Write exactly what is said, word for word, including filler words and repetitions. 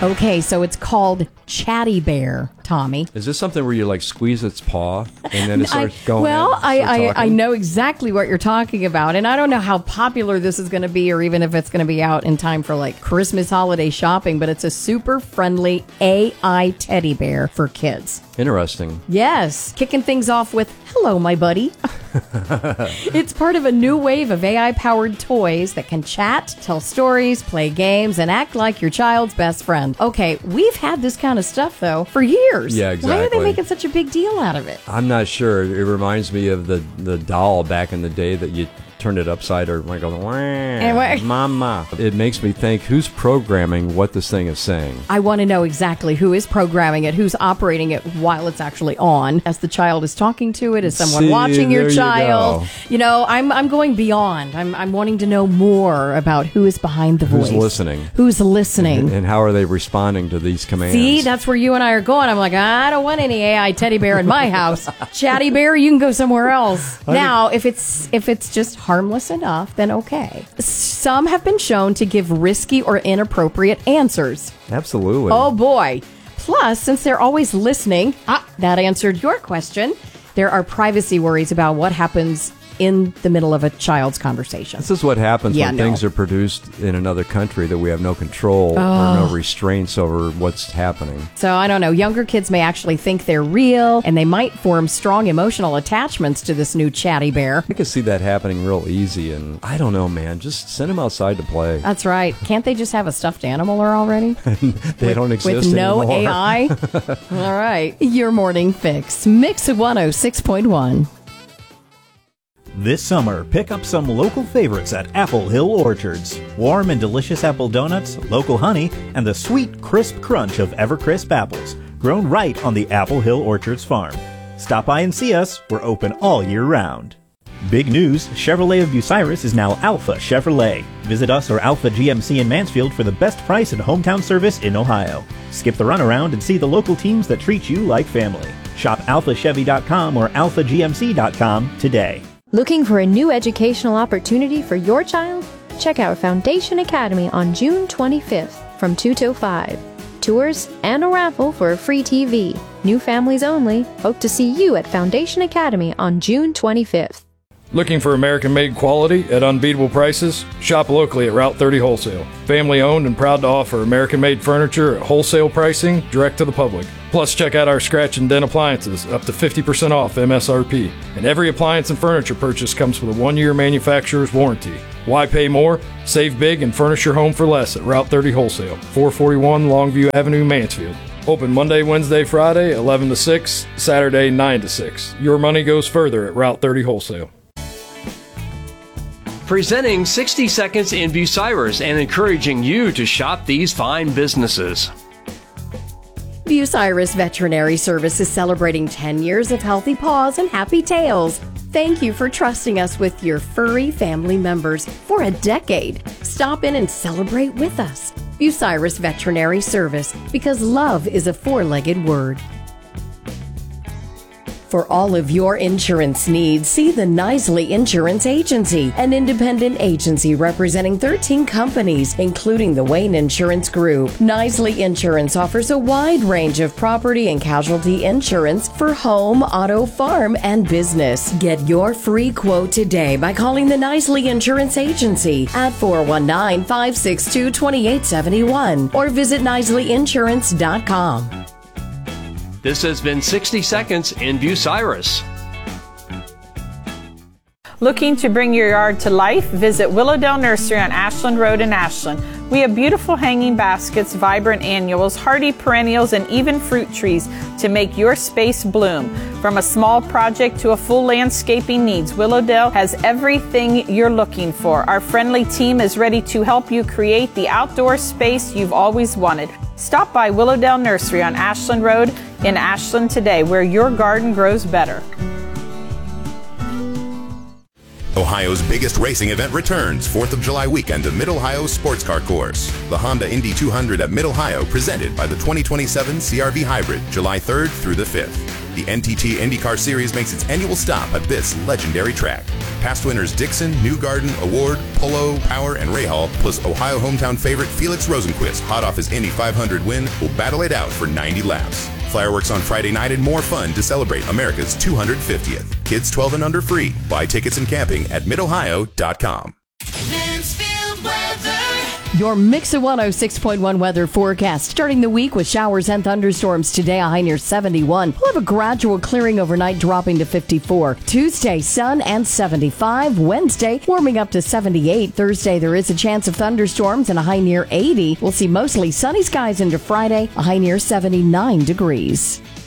Okay, so it's called Chatty Bear, Tommy. Is this something where you like squeeze its paw and then it starts I, going? Well, I, I, I know exactly what you're talking about, and I don't know how popular this is going to be or even if it's going to be out in time for like Christmas holiday shopping, but it's a super friendly A I teddy bear for kids. Interesting. Yes, kicking things off with, hello, my buddy. It's part of a new wave of A I-powered toys that can chat, tell stories, play games, and act like your child's best friend. Okay, we've had this kind of stuff, though, for years. Yeah, exactly. Why are they making such a big deal out of it? I'm not sure. It reminds me of the, the doll back in the day that you turned it upside or like going, wah, mama. It makes me think, who's programming what this thing is saying? I want to know exactly who is programming it, who's operating it while it's actually on, as the child is talking to it, as someone See, watching your there child. You, you know, I'm I'm going beyond. I'm I'm wanting to know more about who is behind the voice. Who's listening? Who's listening? And, and how are they responding to these commands? See, that's where you and I are going. I'm like, I don't want any A I teddy bear in my house. Chatty bear, you can go somewhere else. Now, if it's if it's just harmless enough, then okay. Some have been shown to give risky or inappropriate answers. Absolutely. Oh boy. Plus, since they're always listening, ah, that answered your question. There are privacy worries about what happens in the middle of a child's conversation. This is what happens yeah, when no. things are produced in another country that we have no control oh. or no restraints over what's happening. So I don't know. Younger kids may actually think they're real, and they might form strong emotional attachments to this new chatty bear. I can see that happening real easy, and I don't know, man. Just send them outside to play. That's right. Can't they just have a stuffed animal already? they with, don't exist with no anymore. A I? All right. Your morning fix. Mix one oh six point one. This summer, pick up some local favorites at Apple Hill Orchards. Warm and delicious apple donuts, local honey, and the sweet, crisp crunch of Evercrisp apples, grown right on the Apple Hill Orchards farm. Stop by and see us. We're open all year round. Big news, Chevrolet of Bucyrus is now Alpha Chevrolet. Visit us or Alpha G M C in Mansfield for the best price and hometown service in Ohio. Skip the runaround and see the local teams that treat you like family. Shop alpha chevy dot com or alpha g m c dot com today. Looking for a new educational opportunity for your child? Check out Foundation Academy on June twenty-fifth from two till five. Tours and a raffle for a free T V. New families only. Hope to see you at Foundation Academy on June twenty-fifth. Looking for American-made quality at unbeatable prices? Shop locally at Route thirty Wholesale. Family-owned and proud to offer American-made furniture at wholesale pricing direct to the public. Plus, check out our scratch and dent appliances, up to fifty percent off M S R P. And every appliance and furniture purchase comes with a one-year manufacturer's warranty. Why pay more? Save big and furnish your home for less at Route thirty Wholesale, four forty-one Longview Avenue, Mansfield. Open Monday, Wednesday, Friday, eleven to six, Saturday, nine to six. Your money goes further at Route thirty Wholesale. Presenting sixty Seconds in Bucyrus and encouraging you to shop these fine businesses. Bucyrus Veterinary Service is celebrating ten years of healthy paws and happy tails. Thank you for trusting us with your furry family members for a decade. Stop in and celebrate with us. Bucyrus Veterinary Service, because love is a four-legged word. For all of your insurance needs, see the Knisely Insurance Agency, an independent agency representing thirteen companies, including the Wayne Insurance Group. Knisely Insurance offers a wide range of property and casualty insurance for home, auto, farm, and business. Get your free quote today by calling the Knisely Insurance Agency at four one nine, five six two, two eight seven one or visit knisely insurance dot com. This has been sixty Seconds in Bucyrus. Looking to bring your yard to life? Visit Willowdale Nursery on Ashland Road in Ashland. We have beautiful hanging baskets, vibrant annuals, hardy perennials, and even fruit trees to make your space bloom. From a small project to a full landscaping needs, Willowdale has everything you're looking for. Our friendly team is ready to help you create the outdoor space you've always wanted. Stop by Willowdale Nursery on Ashland Road in Ashland today, where your garden grows better. Ohio's biggest racing event returns fourth of July weekend to Mid-Ohio Sports Car Course. The Honda Indy two hundred at Mid-Ohio, presented by the twenty twenty-seven C R V Hybrid, July third through the fifth. The N T T IndyCar Series makes its annual stop at this legendary track. Past winners Dixon, Newgarden, Award, Polo, Power, and Rahal, plus Ohio hometown favorite Felix Rosenquist, hot off his Indy five hundred win, will battle it out for ninety laps. Fireworks on Friday night and more fun to celebrate America's two hundred fiftieth. Kids twelve and under free. Buy tickets and camping at mid ohio dot com. Mansfield weather. Your Mix of one oh six point one weather forecast. Starting the week with showers and thunderstorms today, a high near seventy-one. We'll have a gradual clearing overnight, dropping to fifty-four. Tuesday, sun and seventy-five. Wednesday, warming up to seventy-eight. Thursday, there is a chance of thunderstorms and a high near eighty. We'll see mostly sunny skies into Friday, a high near seventy-nine degrees.